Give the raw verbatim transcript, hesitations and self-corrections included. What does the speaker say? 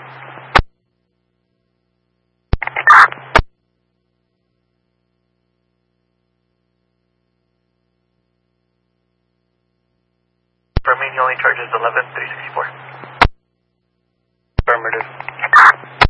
For me, he only charges eleven three sixty-four.